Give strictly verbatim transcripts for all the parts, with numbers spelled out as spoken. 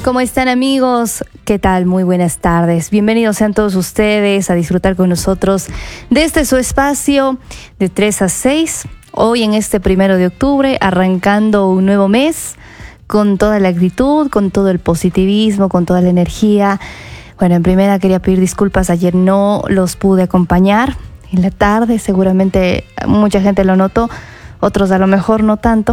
¿Cómo están, amigos? ¿Qué tal? Muy buenas tardes. Bienvenidos sean todos ustedes a disfrutar con nosotros de este su espacio de tres a seis. Hoy en este primero de octubre, arrancando un nuevo mes con toda la actitud, con todo el positivismo, con toda la energía. Bueno, en primera quería pedir disculpas. Ayer no los pude acompañar en la tarde. Seguramente mucha gente lo notó. Otros a lo mejor no tanto,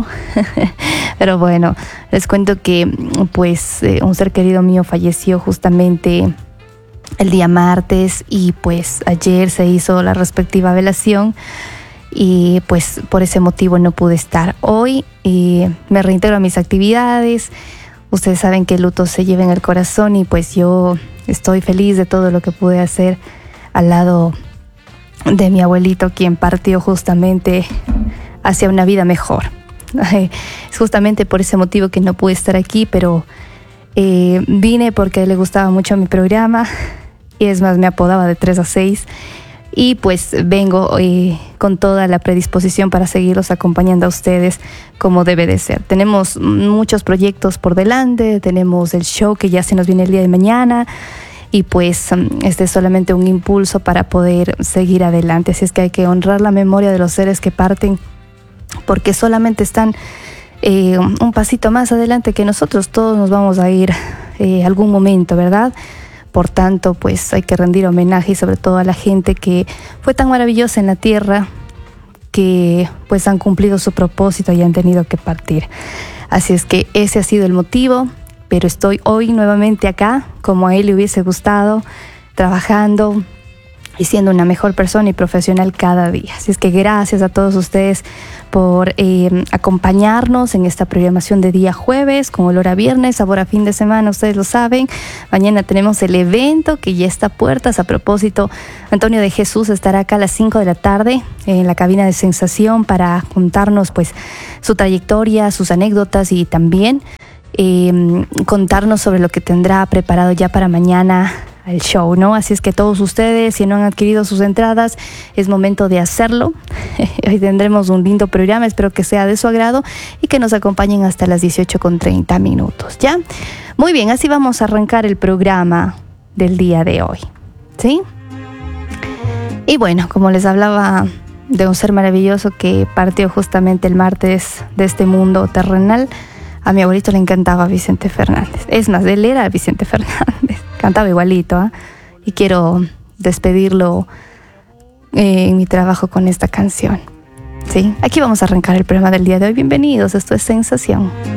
pero bueno, les cuento que pues eh, un ser querido mío falleció justamente el día martes y pues ayer se hizo la respectiva velación y pues por ese motivo no pude estar hoy. Y me reintegro a mis actividades. Ustedes saben que el luto se lleva en el corazón y pues yo estoy feliz de todo lo que pude hacer al lado de mi abuelito, quien partió justamente hacia una vida mejor. Es justamente por ese motivo que no pude estar aquí, pero eh, vine porque le gustaba mucho mi programa y es más, me apodaba de tres a seis y pues vengo eh, con toda la predisposición para seguirlos acompañando a ustedes como debe de ser. Tenemos muchos proyectos por delante, tenemos el show que ya se nos viene el día de mañana y pues este es solamente un impulso para poder seguir adelante. Así es que hay que honrar la memoria de los seres que parten, porque solamente están eh, un pasito más adelante que nosotros. Todos nos vamos a ir eh, algún momento, ¿verdad? Por tanto, pues hay que rendir homenaje y sobre todo a la gente que fue tan maravillosa en la tierra, que pues han cumplido su propósito y han tenido que partir. Así es que ese ha sido el motivo, pero estoy hoy nuevamente acá, como a él le hubiese gustado, trabajando y siendo una mejor persona y profesional cada día. Así es que gracias a todos ustedes por eh, acompañarnos en esta programación de día jueves, con olor a viernes, sabor a fin de semana, ustedes lo saben. Mañana tenemos el evento que ya está a puertas. A propósito, Antonio de Jesús estará acá a las cinco de la tarde en la cabina de Sensación para contarnos pues su trayectoria, sus anécdotas y también eh, contarnos sobre lo que tendrá preparado ya para mañana el show, ¿no? Así es que todos ustedes, si no han adquirido sus entradas, es momento de hacerlo. Hoy tendremos un lindo programa, espero que sea de su agrado y que nos acompañen hasta las dieciocho con treinta minutos, ¿ya? Muy bien, así vamos a arrancar el programa del día de hoy, ¿sí? Y bueno, como les hablaba de un ser maravilloso que partió justamente el martes de este mundo terrenal, a mi abuelito le encantaba Vicente Fernández. Es más, él era Vicente Fernández. Cantaba igualito, ¿eh? Y quiero despedirlo eh, en mi trabajo con esta canción. ¿Sí? Aquí vamos a arrancar el programa del día de hoy. Bienvenidos, esto es Sensación.